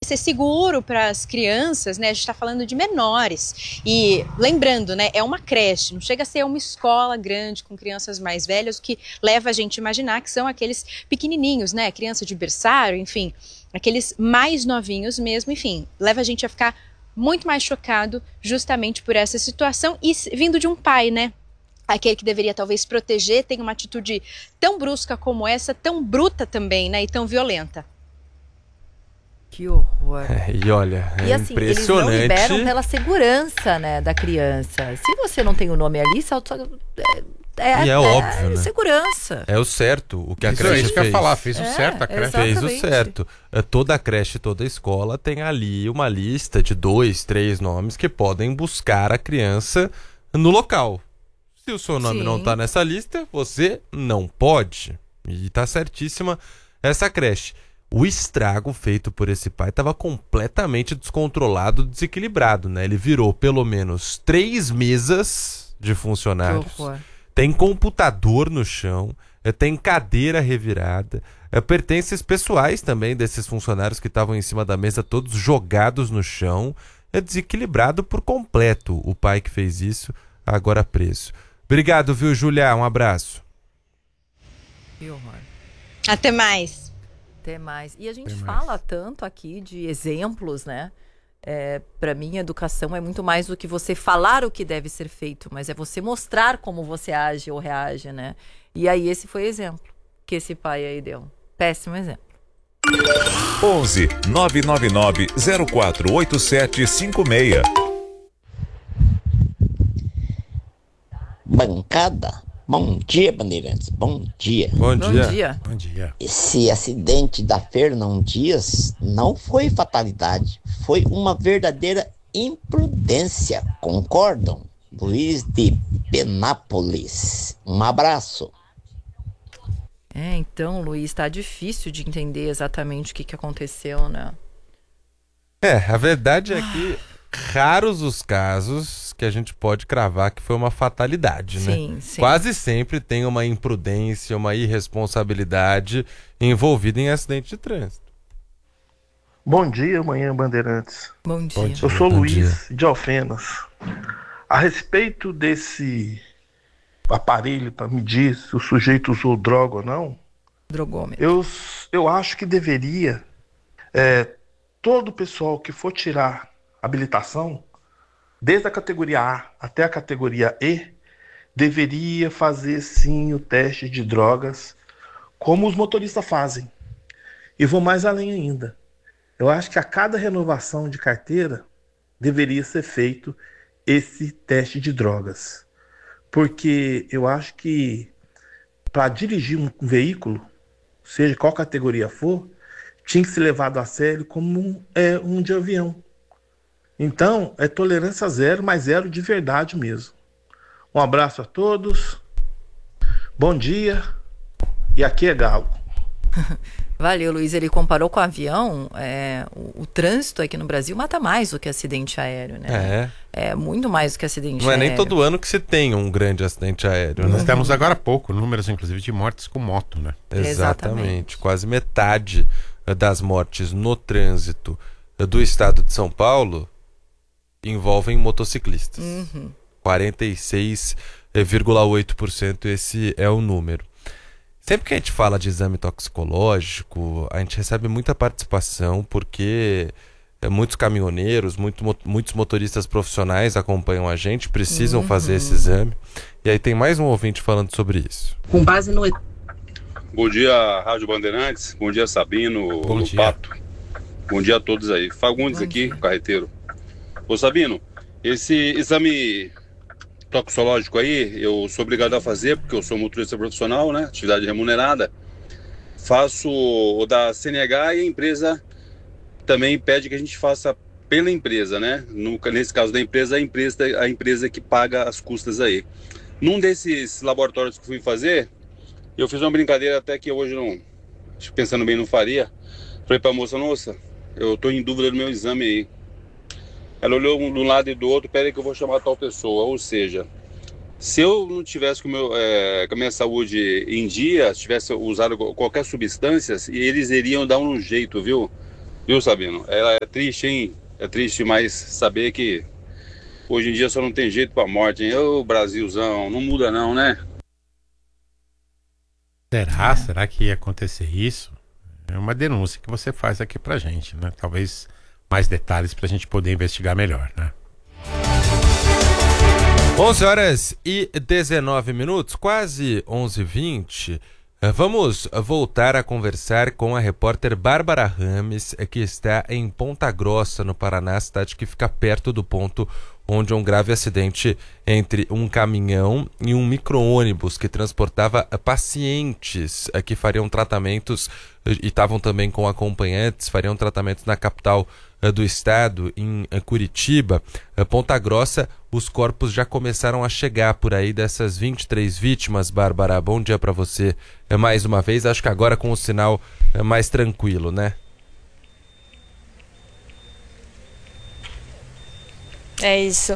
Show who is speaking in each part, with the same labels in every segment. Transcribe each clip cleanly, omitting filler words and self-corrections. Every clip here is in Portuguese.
Speaker 1: ser seguro para as crianças, né? A gente está falando de menores. E lembrando, né? É uma creche, não chega a ser uma escola grande com crianças mais velhas, o que leva a gente a imaginar que são aqueles pequenininhos, né? Criança de berçário, enfim, aqueles mais novinhos mesmo, enfim, leva a gente a ficar muito mais chocado justamente por essa situação e vindo de um pai, né? Aquele que deveria talvez proteger, tem uma atitude tão brusca como essa, tão bruta também, né? E tão violenta.
Speaker 2: Que horror.
Speaker 3: E olha,
Speaker 2: e assim,
Speaker 3: impressionante.
Speaker 2: Eles não liberam pela segurança, né, da criança. Se você não tem o nome ali,
Speaker 3: é óbvio, né?
Speaker 2: Segurança.
Speaker 3: É o certo, o que a
Speaker 4: Isso
Speaker 3: creche
Speaker 4: é isso que eu ia
Speaker 3: fez.
Speaker 4: falar, fez o certo a creche.
Speaker 3: Fez o certo. Toda a creche, toda a escola tem ali uma lista de 2, 3 nomes que podem buscar a criança no local. Se o seu nome não tá nessa lista, você não pode. E tá certíssima essa creche. O estrago feito por esse pai estava completamente descontrolado, desequilibrado, né? Ele virou pelo menos 3 mesas de funcionários. Tem computador no chão, tem cadeira revirada, pertences pessoais também desses funcionários que estavam em cima da mesa, todos jogados no chão. É desequilibrado por completo o pai que fez isso, agora preso. Obrigado, viu, Julia? Um abraço.
Speaker 2: Que horror.
Speaker 1: Até mais.
Speaker 2: Até mais. E a gente fala tanto aqui de exemplos, né? Para mim, educação é muito mais do que você falar o que deve ser feito, mas é você mostrar como você age ou reage, né? E aí esse foi o exemplo que esse pai aí deu. Péssimo exemplo.
Speaker 5: 11 999 048756.
Speaker 6: Bancada, bom dia, Bandeirantes, bom dia.
Speaker 3: Bom dia.
Speaker 4: Bom dia.
Speaker 6: Esse acidente da Fernão Dias não foi fatalidade, foi uma verdadeira imprudência, concordam? Luiz de Penápolis, um abraço.
Speaker 2: Então, Luiz, tá difícil de entender exatamente o que aconteceu, né?
Speaker 3: A verdade é que raros os casos que a gente pode cravar que foi uma fatalidade, né?
Speaker 2: Sim.
Speaker 3: Quase sempre tem uma imprudência, uma irresponsabilidade envolvida em acidente de trânsito.
Speaker 7: Bom dia, manhã Bandeirantes.
Speaker 2: Bom dia.
Speaker 7: Eu sou Luiz de Alfenas. A respeito desse aparelho para medir se o sujeito usou droga ou não,
Speaker 2: drogômetro.
Speaker 7: Eu acho que deveria todo o pessoal que for tirar habilitação, desde a categoria A até a categoria E, deveria fazer sim o teste de drogas, como os motoristas fazem. E vou mais além ainda. Eu acho que a cada renovação de carteira deveria ser feito esse teste de drogas. Porque eu acho que para dirigir um veículo, seja qual categoria for, tinha que ser levado a sério como um de avião. Então, é tolerância zero, mas zero de verdade mesmo. Um abraço a todos, bom dia, e aqui é Galo.
Speaker 2: Valeu, Luiz. Ele comparou com o avião. O trânsito aqui no Brasil mata mais do que acidente aéreo, né? É muito mais do que acidente aéreo.
Speaker 3: Não é nem todo ano que se tem um grande acidente aéreo, né?
Speaker 4: Nós temos agora há pouco números, inclusive, de mortes com moto, né?
Speaker 3: Exatamente. Quase metade das mortes no trânsito do estado de São Paulo envolvem motociclistas. 46,8% esse é o número. Sempre que a gente fala de exame toxicológico, a gente recebe muita participação, porque muitos caminhoneiros, muitos motoristas profissionais acompanham a gente, precisam fazer esse exame. E aí tem mais um ouvinte falando sobre isso.
Speaker 8: Com base no...
Speaker 9: Bom dia, Rádio Bandeirantes. Bom dia, Sabino,
Speaker 4: Bom dia.
Speaker 9: Pato. Bom dia a todos aí. Fagundes aqui, carreteiro. Ô Sabino, esse exame toxicológico aí, eu sou obrigado a fazer, porque eu sou motorista profissional, né? Atividade remunerada. Faço o da CNH e a empresa também pede que a gente faça pela empresa, né? Nesse caso da empresa, a empresa que paga as custas aí. Num desses laboratórios que fui fazer, eu fiz uma brincadeira até que hoje não, pensando bem, não faria. Falei pra moça, eu tô em dúvida do meu exame aí. Ela olhou de um lado e do outro, peraí que eu vou chamar tal pessoa. Ou seja, se eu não tivesse com a minha saúde em dia, se tivesse usado qualquer substância, eles iriam dar um jeito, viu? Viu, Sabino? Ela é triste, hein? É triste demais saber que hoje em dia só não tem jeito pra morte, hein? Ô, Brasilzão, não muda não, né?
Speaker 4: Será que ia acontecer isso? É uma denúncia que você faz aqui pra gente, né? Talvez mais detalhes pra gente poder investigar melhor, né?
Speaker 3: 11h19, quase 11h20. Vamos voltar a conversar com a repórter Bárbara Rames, que está em Ponta Grossa, no Paraná, cidade que fica perto do ponto onde um grave acidente entre um caminhão e um micro-ônibus que transportava pacientes que fariam tratamentos e estavam também com acompanhantes, fariam tratamentos na capital do estado, em Curitiba. Ponta Grossa, os corpos já começaram a chegar por aí dessas 23 vítimas. Bárbara, bom dia para você mais uma vez, acho que agora com o sinal mais tranquilo, né?
Speaker 8: É isso.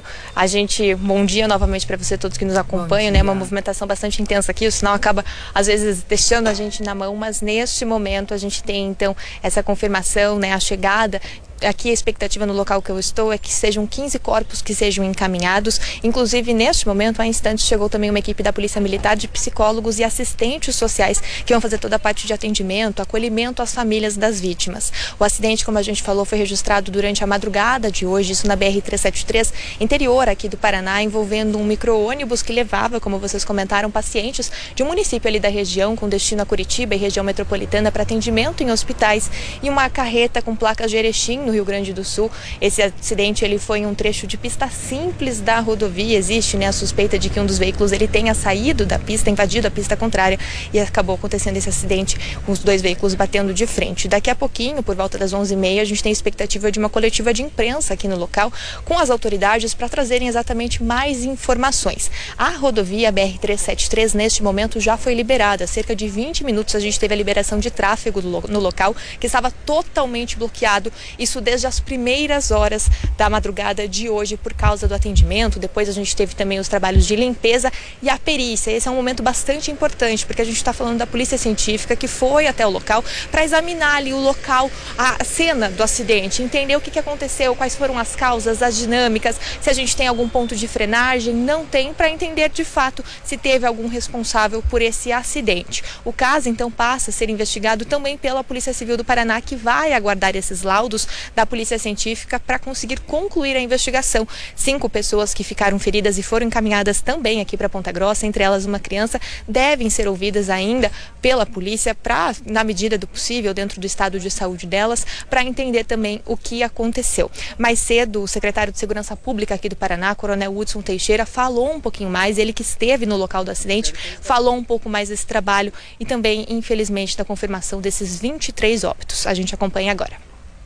Speaker 8: Bom dia novamente para você, todos que nos acompanham, né? Uma movimentação bastante intensa aqui, o sinal acaba às vezes deixando a gente na mão, mas neste momento a gente tem então essa confirmação, né? A chegada. Aqui a expectativa no local que eu estou é que sejam 15 corpos que sejam encaminhados. Inclusive, neste momento, há instantes, chegou também uma equipe da Polícia Militar de psicólogos e assistentes sociais que vão fazer toda a parte de atendimento, acolhimento às famílias das vítimas. O acidente, como a gente falou, foi registrado durante a madrugada de hoje, isso na BR-373, interior aqui do Paraná, envolvendo um micro-ônibus que levava, como vocês comentaram, pacientes de um município ali da região, com destino a Curitiba e região metropolitana para atendimento em hospitais, e uma carreta com placas de Erechim, no Rio Grande do Sul. Esse acidente ele foi em um trecho de pista simples da rodovia. Existe, né, a suspeita de que um dos veículos ele tenha saído da pista, invadido a pista contrária, e acabou acontecendo esse acidente com os dois veículos batendo de frente. Daqui a pouquinho, por volta das 11h30, a gente tem expectativa de uma coletiva de imprensa aqui no local com as autoridades para trazerem exatamente mais informações. A rodovia BR-373 neste momento já foi liberada. Há cerca de 20 minutos a gente teve a liberação de tráfego no local, que estava totalmente bloqueado. Isso desde as primeiras horas da madrugada de hoje por causa do atendimento. Depois a gente teve também os trabalhos de limpeza e a perícia. Esse é um momento bastante importante, porque a gente está falando da polícia científica que foi até o local para examinar ali o local, a cena do acidente, entender o que aconteceu, quais foram as causas, as dinâmicas, se a gente tem algum ponto de frenagem. Não tem, para entender de fato se teve algum responsável por esse acidente. O caso então passa a ser investigado também pela Polícia Civil do Paraná, que vai aguardar esses laudos da Polícia Científica para conseguir concluir a investigação. 5 pessoas que ficaram feridas e foram encaminhadas também aqui para Ponta Grossa, entre elas uma criança, devem ser ouvidas ainda pela polícia para, na medida do possível, dentro do estado de saúde delas, para entender também o que aconteceu. Mais cedo, o secretário de Segurança Pública aqui do Paraná, Coronel Hudson Teixeira, falou um pouquinho mais, ele que esteve no local do acidente, falou um pouco mais desse trabalho e também, infelizmente, da confirmação desses 23 óbitos. A gente acompanha agora.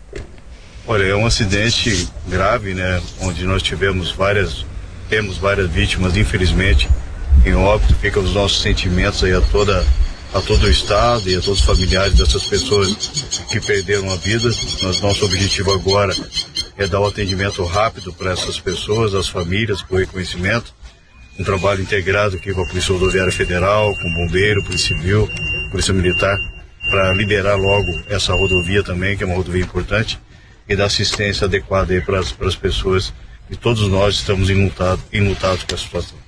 Speaker 10: Olha, é um acidente grave, né? Onde nós temos várias vítimas, infelizmente, em óbito. Ficam os nossos sentimentos aí a todo o estado e a todos os familiares dessas pessoas que perderam a vida. Nosso objetivo agora é dar um atendimento rápido para essas pessoas, as famílias, para o reconhecimento. Um trabalho integrado aqui com a Polícia Rodoviária Federal, com o Bombeiro, Polícia Civil, Polícia Militar, para liberar logo essa rodovia também, que é uma rodovia importante, e dar assistência adequada aí para as pessoas, e todos nós estamos enlutados com a situação.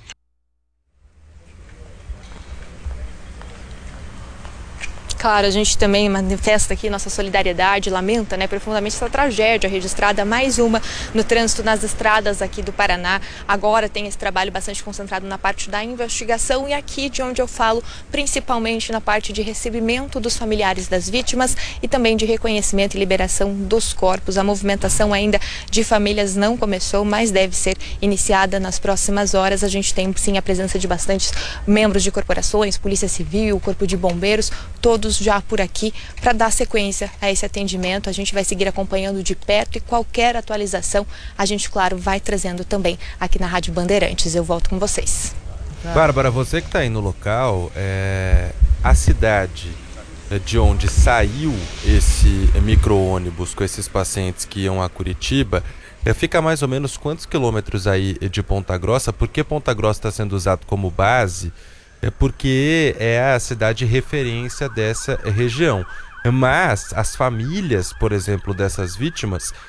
Speaker 8: Claro, a gente também manifesta aqui nossa solidariedade, lamenta, né, profundamente essa tragédia registrada, mais uma no trânsito nas estradas aqui do Paraná. Agora tem esse trabalho bastante concentrado na parte da investigação e aqui de onde eu falo, principalmente na parte de recebimento dos familiares das vítimas e também de reconhecimento e liberação dos corpos. A movimentação ainda de famílias não começou, mas deve ser iniciada nas próximas horas. A gente tem sim a presença de bastantes membros de corporações, Polícia Civil, Corpo de Bombeiros, todos já por aqui para dar sequência a esse atendimento. A gente vai seguir acompanhando de perto e qualquer atualização a gente, claro, vai trazendo também aqui na Rádio Bandeirantes. Eu volto com vocês.
Speaker 3: Bárbara, você que está aí no local, a cidade de onde saiu esse micro-ônibus com esses pacientes que iam a Curitiba, fica mais ou menos quantos quilômetros aí de Ponta Grossa? Por que Ponta Grossa está sendo usado como base? Porque é a cidade referência dessa região. Mas as famílias, por exemplo, dessas vítimas,